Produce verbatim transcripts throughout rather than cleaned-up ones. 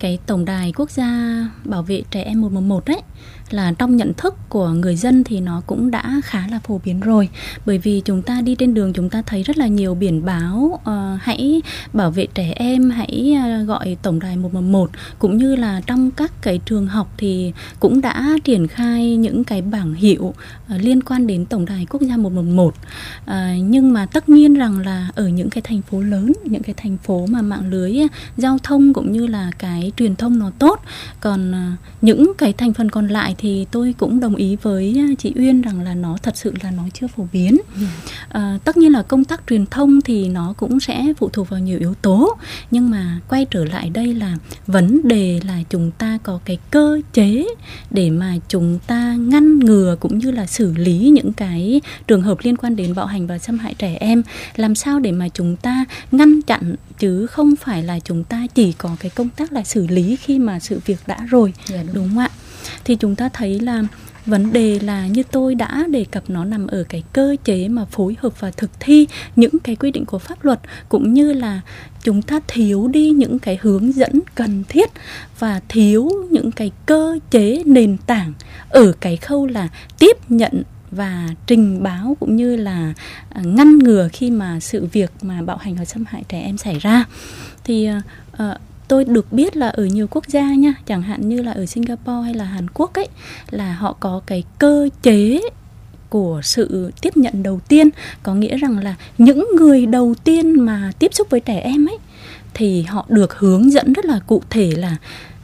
cái tổng đài quốc gia bảo vệ trẻ em một một một ấy, là trong nhận thức của người dân thì nó cũng đã khá là phổ biến rồi. Bởi vì chúng ta đi trên đường chúng ta thấy rất là nhiều biển báo uh, hãy bảo vệ trẻ em, hãy uh, gọi tổng đài một một một. Cũng như là trong các cái trường học thì cũng đã triển khai những cái bảng hiệu uh, liên quan đến tổng đài quốc gia một một một. uh, Nhưng mà tất nhiên rằng là ở những cái thành phố lớn, những cái thành phố mà mạng lưới giao thông cũng như là cái truyền thông nó tốt. Còn uh, những cái thành phần còn lại thì tôi cũng đồng ý với chị Uyên rằng là nó thật sự là nó chưa phổ biến. Ừ. À, tất nhiên là công tác truyền thông thì nó cũng sẽ phụ thuộc vào nhiều yếu tố. Nhưng mà quay trở lại đây là vấn đề là chúng ta có cái cơ chế để mà chúng ta ngăn ngừa cũng như là xử lý những cái trường hợp liên quan đến bạo hành và xâm hại trẻ em. Làm sao để mà chúng ta ngăn chặn, chứ không phải là chúng ta chỉ có cái công tác là xử lý khi mà sự việc đã rồi. Yeah, đúng. đúng không ạ? Thì chúng ta thấy là vấn đề là như tôi đã đề cập, nó nằm ở cái cơ chế mà phối hợp và thực thi những cái quy định của pháp luật, cũng như là chúng ta thiếu đi những cái hướng dẫn cần thiết và thiếu những cái cơ chế nền tảng ở cái khâu là tiếp nhận và trình báo cũng như là ngăn ngừa khi mà sự việc mà bạo hành và xâm hại trẻ em xảy ra. Thì uh, tôi được biết là ở nhiều quốc gia nha, chẳng hạn như là ở Singapore hay là Hàn Quốc ấy, là họ có cái cơ chế của sự tiếp nhận đầu tiên. Có nghĩa rằng là những người đầu tiên mà tiếp xúc với trẻ em ấy thì họ được hướng dẫn rất là cụ thể là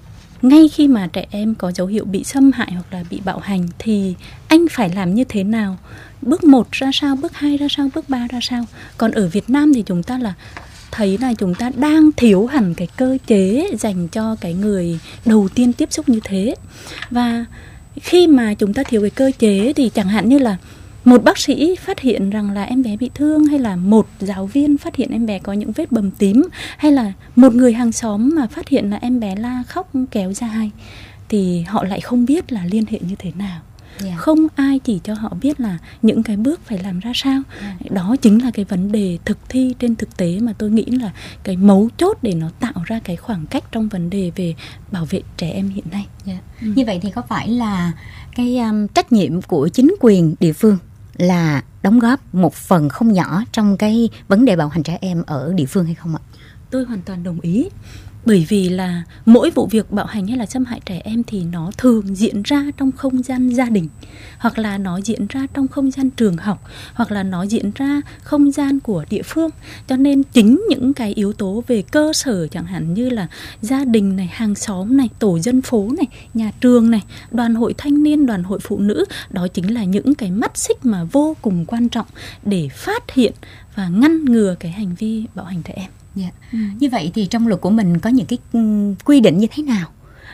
ngay khi mà trẻ em có dấu hiệu bị xâm hại hoặc là bị bạo hành thì anh phải làm như thế nào, bước một ra sao, bước hai ra sao, bước ba ra sao. Còn ở Việt Nam thì chúng ta là thấy là chúng ta đang thiếu hẳn cái cơ chế dành cho cái người đầu tiên tiếp xúc như thế. Và khi mà chúng ta thiếu cái cơ chế thì chẳng hạn như là một bác sĩ phát hiện rằng là em bé bị thương, hay là một giáo viên phát hiện em bé có những vết bầm tím, hay là một người hàng xóm mà phát hiện là em bé la khóc kéo dài, thì họ lại không biết là liên hệ như thế nào. Yeah. Không ai chỉ cho họ biết là những cái bước phải làm ra sao. Yeah. Đó chính là cái vấn đề thực thi trên thực tế mà tôi nghĩ là cái mấu chốt để nó tạo ra cái khoảng cách trong vấn đề về bảo vệ trẻ em hiện nay. Yeah. Ừ. Như vậy thì có phải là cái um, trách nhiệm của chính quyền địa phương là đóng góp một phần không nhỏ trong cái vấn đề bạo hành trẻ em ở địa phương hay không ạ? Tôi hoàn toàn đồng ý. Bởi vì là mỗi vụ việc bạo hành hay là xâm hại trẻ em thì nó thường diễn ra trong không gian gia đình, hoặc là nó diễn ra trong không gian trường học, hoặc là nó diễn ra không gian của địa phương. Cho nên chính những cái yếu tố về cơ sở, chẳng hạn như là gia đình này, hàng xóm này, tổ dân phố này, nhà trường này, đoàn hội thanh niên, đoàn hội phụ nữ, đó chính là những cái mắt xích mà vô cùng quan trọng để phát hiện và ngăn ngừa cái hành vi bạo hành trẻ em. Yeah. Ừ. Như vậy thì trong luật của mình có những cái quy định như thế nào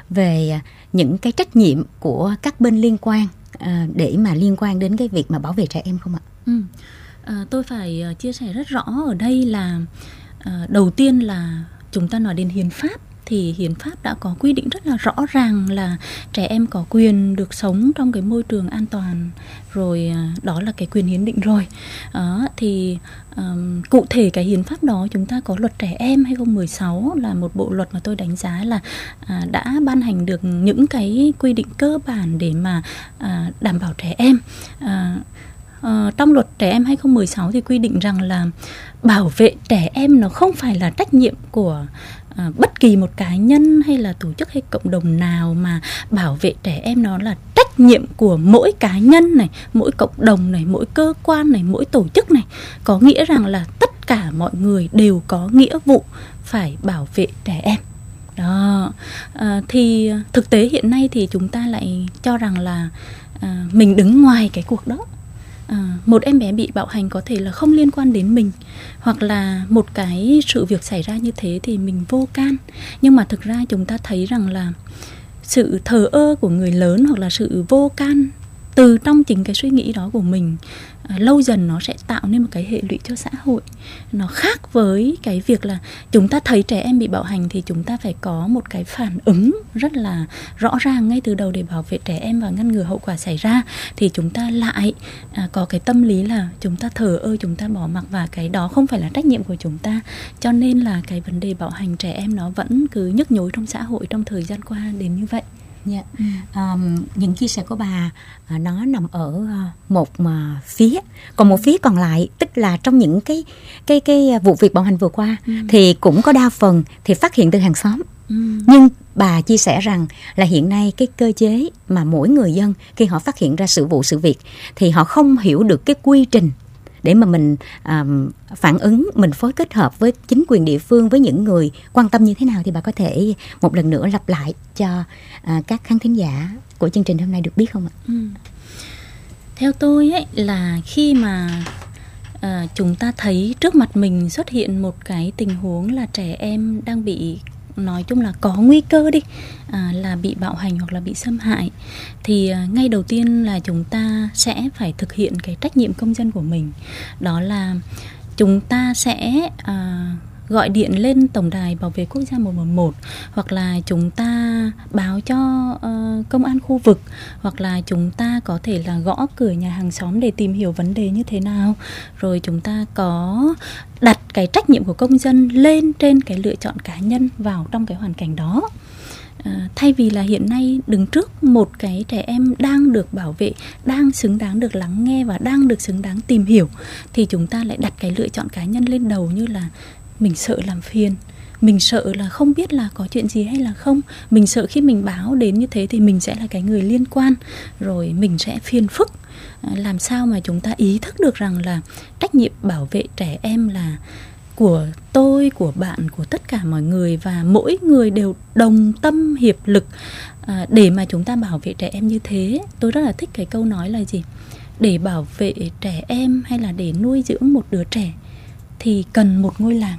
về những cái trách nhiệm của các bên liên quan à, để mà liên quan đến cái việc mà bảo vệ trẻ em không ạ? Ừ. À, tôi phải chia sẻ rất rõ ở đây là à, đầu tiên là chúng ta nói đến hiến pháp. Thì hiến pháp đã có quy định rất là rõ ràng là trẻ em có quyền được sống trong cái môi trường an toàn, rồi đó là cái quyền hiến định rồi. Đó, thì um, cụ thể cái hiến pháp đó chúng ta có luật trẻ em hai không một sáu, là một bộ luật mà tôi đánh giá là à, đã ban hành được những cái quy định cơ bản để mà à, đảm bảo trẻ em. À, à, trong luật trẻ em hai không một sáu thì quy định rằng là bảo vệ trẻ em nó không phải là trách nhiệm của À, bất kỳ một cá nhân hay là tổ chức hay cộng đồng nào, mà bảo vệ trẻ em nó là trách nhiệm của mỗi cá nhân này, mỗi cộng đồng này, mỗi cơ quan này, mỗi tổ chức này. Có nghĩa rằng là tất cả mọi người đều có nghĩa vụ phải bảo vệ trẻ em. Đó. À, thì thực tế hiện nay thì chúng ta lại cho rằng là à, mình đứng ngoài cái cuộc đó. À, một em bé bị bạo hành có thể là không liên quan đến mình, hoặc là một cái sự việc xảy ra như thế thì mình vô can. Nhưng mà thực ra chúng ta thấy rằng là sự thờ ơ của người lớn, hoặc là sự vô can từ trong chính cái suy nghĩ đó của mình, à, lâu dần nó sẽ tạo tạo nên một cái hệ lụy cho xã hội. Nó khác với cái việc là chúng ta thấy trẻ em bị bạo hành thì chúng ta phải có một cái phản ứng rất là rõ ràng ngay từ đầu để bảo vệ trẻ em và ngăn ngừa hậu quả xảy ra. Thì chúng ta lại à, có cái tâm lý là chúng ta thờ ơ, chúng ta bỏ mặc, và cái đó không phải là trách nhiệm của chúng ta. Cho nên là cái vấn đề bạo hành trẻ em nó vẫn cứ nhức nhối trong xã hội trong thời gian qua đến như vậy. Yeah. Ừ. Um, những chia sẻ của bà uh, nó nằm ở uh, một uh, phía, còn một phía còn lại tức là trong những cái cái cái vụ việc bạo hành vừa qua ừ. thì cũng có đa phần thì phát hiện từ hàng xóm. Ừ. Nhưng bà chia sẻ rằng là hiện nay cái cơ chế mà mỗi người dân khi họ phát hiện ra sự vụ sự việc thì họ không hiểu được cái quy trình để mà mình um, phản ứng, mình phối kết hợp với chính quyền địa phương, với những người quan tâm như thế nào, thì bà có thể một lần nữa lặp lại cho uh, các khán thính giả của chương trình hôm nay được biết không ạ? Ừ. Theo tôi ấy là khi mà uh, chúng ta thấy trước mặt mình xuất hiện một cái tình huống là trẻ em đang bị, nói chung là có nguy cơ đi à, là bị bạo hành hoặc là bị xâm hại, thì à, ngay đầu tiên là chúng ta sẽ phải thực hiện cái trách nhiệm công dân của mình. Đó là chúng ta sẽ à, gọi điện lên tổng đài bảo vệ quốc gia một một một, hoặc là chúng ta báo cho uh, công an khu vực, hoặc là chúng ta có thể là gõ cửa nhà hàng xóm để tìm hiểu vấn đề như thế nào. Rồi chúng ta có đặt cái trách nhiệm của công dân lên trên cái lựa chọn cá nhân vào trong cái hoàn cảnh đó. À, thay vì là hiện nay đứng trước một cái trẻ em đang được bảo vệ, đang xứng đáng được lắng nghe và đang được xứng đáng tìm hiểu, thì chúng ta lại đặt cái lựa chọn cá nhân lên đầu, như là mình sợ làm phiền, mình sợ là không biết là có chuyện gì hay là không, mình sợ khi mình báo đến như thế thì mình sẽ là cái người liên quan, rồi mình sẽ phiền phức. À, làm sao mà chúng ta ý thức được rằng là trách nhiệm bảo vệ trẻ em là của tôi, của bạn, của tất cả mọi người, và mỗi người đều đồng tâm hiệp lực à, để mà chúng ta bảo vệ trẻ em như thế. Tôi rất là thích cái câu nói là gì? Để bảo vệ trẻ em hay là để nuôi dưỡng một đứa trẻ thì cần một ngôi làng.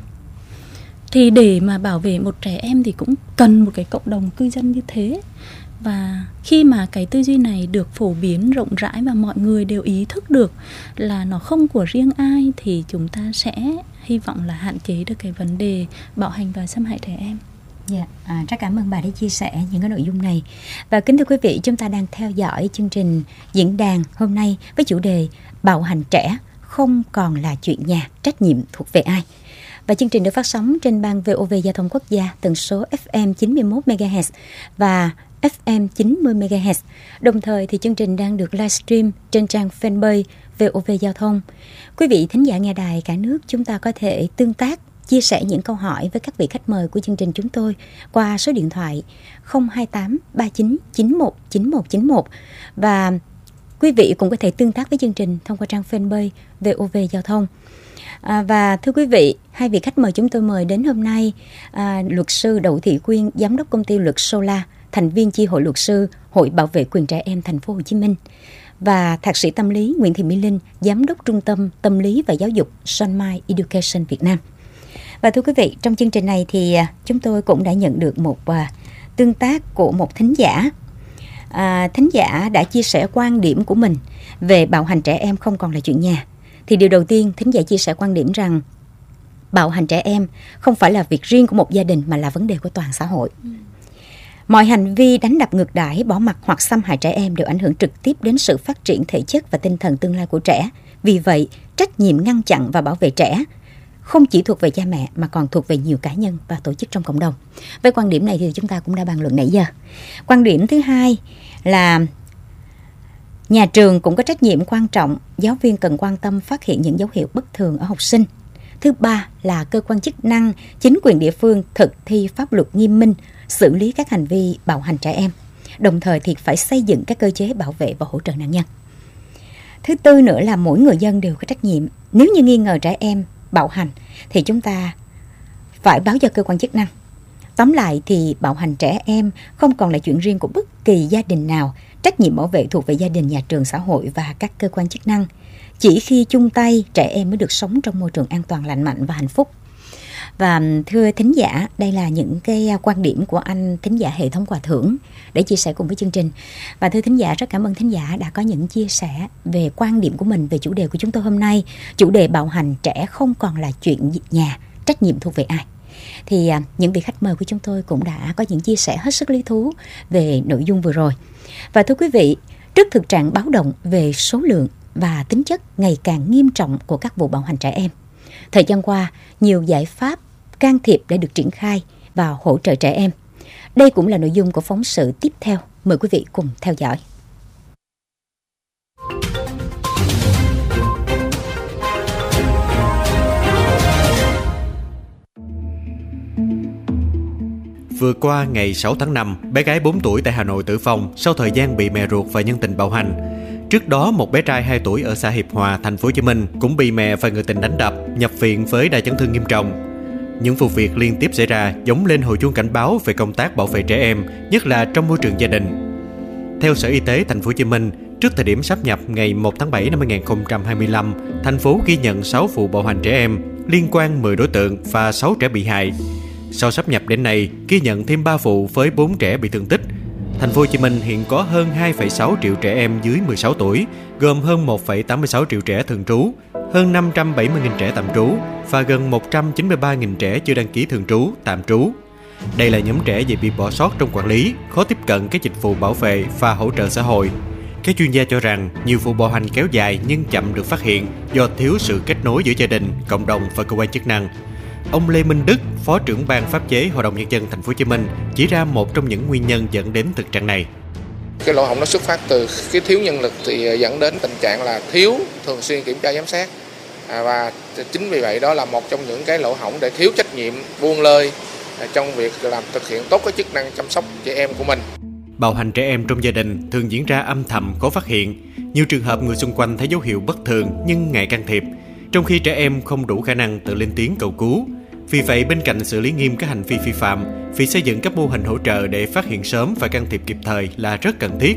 Thì để mà bảo vệ một trẻ em thì cũng cần một cái cộng đồng cư dân như thế. Và khi mà cái tư duy này được phổ biến rộng rãi và mọi người đều ý thức được là nó không của riêng ai, thì chúng ta sẽ hy vọng là hạn chế được cái vấn đề bạo hành và xâm hại trẻ em. Yeah, à, rất cảm ơn bà đã chia sẻ những cái nội dung này. Và kính thưa quý vị, chúng ta đang theo dõi chương trình diễn đàn hôm nay với chủ đề bạo hành trẻ không còn là chuyện nhà, trách nhiệm thuộc về ai. Và chương trình được phát sóng trên ban vê o vê Giao thông Quốc gia, tần số ép em chín mươi mốt mê ga héc và ép em chín mươi mê ga héc. Đồng thời thì chương trình đang được livestream trên trang fanpage vê o vê Giao thông. Quý vị thính giả nghe đài cả nước, chúng ta có thể tương tác, chia sẻ những câu hỏi với các vị khách mời của chương trình chúng tôi qua số điện thoại không hai tám ba chín chín một chín một chín một, và quý vị cũng có thể tương tác với chương trình thông qua trang fanpage vê o vê Giao thông. À, và thưa quý vị, hai vị khách mời chúng tôi mời đến hôm nay, à, luật sư Đậu Thị Quyên, giám đốc công ty luật Sola, thành viên chi hội luật sư Hội Bảo vệ quyền trẻ em thành phố Hồ Chí Minh, và thạc sĩ tâm lý Nguyễn Thị Mỹ Linh, giám đốc trung tâm tâm lý và giáo dục Son Mai Education Việt Nam. Và thưa quý vị, trong chương trình này thì chúng tôi cũng đã nhận được một uh, tương tác của một thính giả. À, thính giả đã chia sẻ quan điểm của mình về bạo hành trẻ em không còn là chuyện nhà. Thì điều đầu tiên, thính giả chia sẻ quan điểm rằng bạo hành trẻ em không phải là việc riêng của một gia đình mà là vấn đề của toàn xã hội. Ừ. Mọi hành vi đánh đập ngược đãi, bỏ mặc hoặc xâm hại trẻ em đều ảnh hưởng trực tiếp đến sự phát triển thể chất và tinh thần tương lai của trẻ. Vì vậy, trách nhiệm ngăn chặn và bảo vệ trẻ không chỉ thuộc về cha mẹ mà còn thuộc về nhiều cá nhân và tổ chức trong cộng đồng. Với quan điểm này thì chúng ta cũng đã bàn luận nãy giờ. Quan điểm thứ hai là nhà trường cũng có trách nhiệm quan trọng, giáo viên cần quan tâm phát hiện những dấu hiệu bất thường ở học sinh. Thứ ba là cơ quan chức năng, chính quyền địa phương thực thi pháp luật nghiêm minh, xử lý các hành vi bạo hành trẻ em. Đồng thời thì phải xây dựng các cơ chế bảo vệ và hỗ trợ nạn nhân. Thứ tư nữa là mỗi người dân đều có trách nhiệm. Nếu như nghi ngờ trẻ em bạo hành thì chúng ta phải báo cho cơ quan chức năng. Tóm lại thì bạo hành trẻ em không còn là chuyện riêng của bất kỳ gia đình nào. Trách nhiệm bảo vệ thuộc về gia đình, nhà trường, xã hội và các cơ quan chức năng. Chỉ khi chung tay, trẻ em mới được sống trong môi trường an toàn, lành mạnh và hạnh phúc. Và thưa thính giả, đây là những cái quan điểm của anh thính giả hệ thống quà thưởng để chia sẻ cùng với chương trình. Và thưa thính giả, rất cảm ơn thính giả đã có những chia sẻ về quan điểm của mình về chủ đề của chúng tôi hôm nay. Chủ đề bạo hành trẻ không còn là chuyện nhà, trách nhiệm thuộc về ai. Thì à, những vị khách mời của chúng tôi cũng đã có những chia sẻ hết sức lý thú về nội dung vừa rồi. Và thưa quý vị, trước thực trạng báo động về số lượng và tính chất ngày càng nghiêm trọng của các vụ bạo hành trẻ em, thời gian qua, nhiều giải pháp can thiệp đã được triển khai và hỗ trợ trẻ em. Đây cũng là nội dung của phóng sự tiếp theo. Mời quý vị cùng theo dõi. Vừa qua, ngày sáu tháng năm, bé gái bốn tuổi tại Hà Nội tử vong sau thời gian bị mẹ ruột và nhân tình bạo hành. Trước đó, một bé trai hai tuổi ở xã Hiệp Hòa, thành phố Hồ Chí Minh cũng bị mẹ và người tình đánh đập, nhập viện với đa chấn thương nghiêm trọng. Những vụ việc liên tiếp xảy ra giống lên hồi chuông cảnh báo về công tác bảo vệ trẻ em, nhất là trong môi trường gia đình. Theo Sở Y tế thành phố Hồ Chí Minh, trước thời điểm sáp nhập ngày một tháng bảy năm hai nghìn không trăm hai mươi lăm, thành phố ghi nhận sáu vụ bạo hành trẻ em, liên quan mười đối tượng và sáu trẻ bị hại. Sau sáp nhập đến nay, ghi nhận thêm ba vụ với bốn trẻ bị thương tích. Thành phố Hồ Chí Minh hiện có hơn hai phẩy sáu triệu trẻ em dưới mười sáu tuổi, gồm hơn một phẩy tám mươi sáu triệu trẻ thường trú, hơn năm trăm bảy mươi nghìn trẻ tạm trú và gần một trăm chín mươi ba nghìn trẻ chưa đăng ký thường trú, tạm trú. Đây là nhóm trẻ dễ bị bỏ sót trong quản lý, khó tiếp cận các dịch vụ bảo vệ và hỗ trợ xã hội. Các chuyên gia cho rằng nhiều vụ bạo hành kéo dài nhưng chậm được phát hiện do thiếu sự kết nối giữa gia đình, cộng đồng và cơ quan chức năng. Ông Lê Minh Đức, Phó trưởng ban pháp chế Hội đồng Nhân dân thành phố Hồ Chí Minh chỉ ra một trong những nguyên nhân dẫn đến thực trạng này. Cái lỗ hổng nó xuất phát từ cái thiếu nhân lực thì dẫn đến tình trạng là thiếu thường xuyên kiểm tra giám sát, à, và chính vì vậy đó là một trong những cái lỗ hổng để thiếu trách nhiệm buông lơi à, trong việc làm thực hiện tốt cái chức năng chăm sóc trẻ em của mình. Bạo hành trẻ em trong gia đình thường diễn ra âm thầm, khó phát hiện. Nhiều trường hợp người xung quanh thấy dấu hiệu bất thường nhưng ngại can thiệp, trong khi trẻ em không đủ khả năng tự lên tiếng cầu cứu. Vì vậy, bên cạnh xử lý nghiêm các hành vi vi phạm, việc xây dựng các mô hình hỗ trợ để phát hiện sớm và can thiệp kịp thời là rất cần thiết.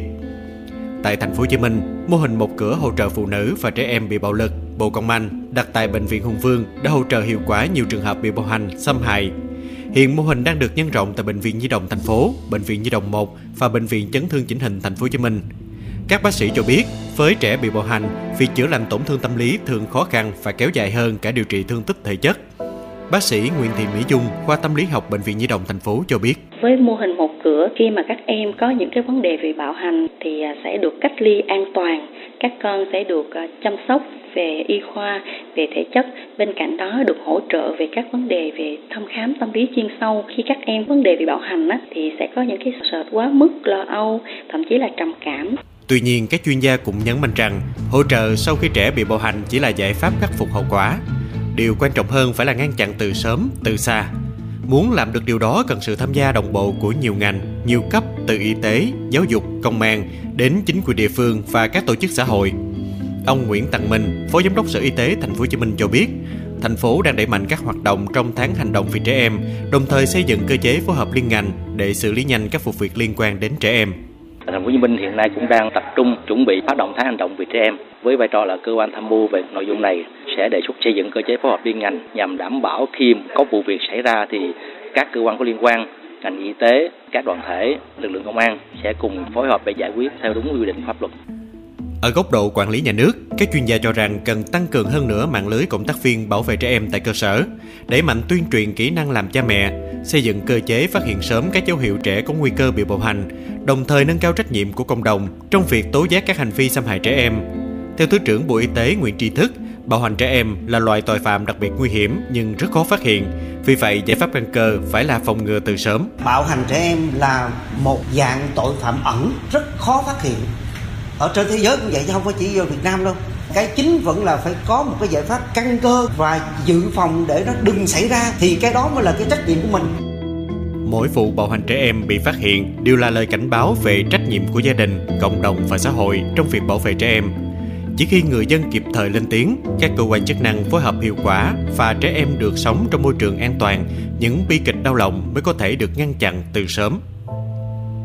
Tại thành phố Hồ Chí Minh, mô hình một cửa hỗ trợ phụ nữ và trẻ em bị bạo lực, Bộ Công an đặt tại bệnh viện Hùng Vương đã hỗ trợ hiệu quả nhiều trường hợp bị bạo hành, xâm hại. Hiện mô hình đang được nhân rộng tại bệnh viện Nhi đồng thành phố, bệnh viện Nhi đồng một và bệnh viện chấn thương chỉnh hình thành phố Hồ Chí Minh. Các bác sĩ cho biết, với trẻ bị bạo hành, việc chữa lành tổn thương tâm lý thường khó khăn và kéo dài hơn cả điều trị thương tích thể chất. Bác sĩ Nguyễn Thị Mỹ Dung, khoa tâm lý học bệnh viện Nhi đồng thành phố cho biết. Với mô hình một cửa, khi mà các em có những cái vấn đề về bạo hành thì sẽ được cách ly an toàn, các con sẽ được chăm sóc về y khoa, về thể chất, bên cạnh đó được hỗ trợ về các vấn đề về thăm khám tâm lý chuyên sâu. Khi các em vấn đề về bạo hành á, thì sẽ có những cái sợ quá mức, lo âu, thậm chí là trầm cảm. Tuy nhiên, các chuyên gia cũng nhấn mạnh rằng hỗ trợ sau khi trẻ bị bạo hành chỉ là giải pháp khắc phục hậu quả. Điều quan trọng hơn phải là ngăn chặn từ sớm, từ xa. Muốn làm được điều đó cần sự tham gia đồng bộ của nhiều ngành, nhiều cấp từ y tế, giáo dục, công an đến chính quyền địa phương và các tổ chức xã hội. Ông Nguyễn Tằng Minh, Phó Giám đốc Sở Y tế thành phố Hồ Chí Minh cho biết, thành phố đang đẩy mạnh các hoạt động trong tháng hành động vì trẻ em, đồng thời xây dựng cơ chế phối hợp liên ngành để xử lý nhanh các vụ việc liên quan đến trẻ em. Thành phố Hồ Chí Minh hiện nay cũng đang tập trung chuẩn bị phát động tháng hành động vì trẻ em, với vai trò là cơ quan tham mưu về nội dung này, sẽ đề xuất xây dựng cơ chế phối hợp liên ngành nhằm đảm bảo khi có vụ việc xảy ra thì các cơ quan có liên quan, ngành y tế, các đoàn thể, lực lượng công an sẽ cùng phối hợp để giải quyết theo đúng quy định pháp luật. Ở góc độ quản lý nhà nước, các chuyên gia cho rằng cần tăng cường hơn nữa mạng lưới cộng tác viên bảo vệ trẻ em tại cơ sở, đẩy mạnh tuyên truyền kỹ năng làm cha mẹ, xây dựng cơ chế phát hiện sớm các dấu hiệu trẻ có nguy cơ bị bạo hành, đồng thời nâng cao trách nhiệm của cộng đồng trong việc tố giác các hành vi xâm hại trẻ em. Theo Thứ trưởng Bộ Y tế Nguyễn Tri Thức, bạo hành trẻ em là loại tội phạm đặc biệt nguy hiểm nhưng rất khó phát hiện. Vì vậy, giải pháp căn cơ phải là phòng ngừa từ sớm. Bạo hành trẻ em là một dạng tội phạm ẩn rất khó phát hiện. Ở trên thế giới cũng vậy chứ không phải chỉ ở Việt Nam đâu. Cái chính vẫn là phải có một cái giải pháp căn cơ và dự phòng để nó đừng xảy ra, thì cái đó mới là cái trách nhiệm của mình. Mỗi vụ bạo hành trẻ em bị phát hiện đều là lời cảnh báo về trách nhiệm của gia đình, cộng đồng và xã hội trong việc bảo vệ trẻ em. Chỉ khi người dân kịp thời lên tiếng, các cơ quan chức năng phối hợp hiệu quả và trẻ em được sống trong môi trường an toàn, những bi kịch đau lòng mới có thể được ngăn chặn từ sớm.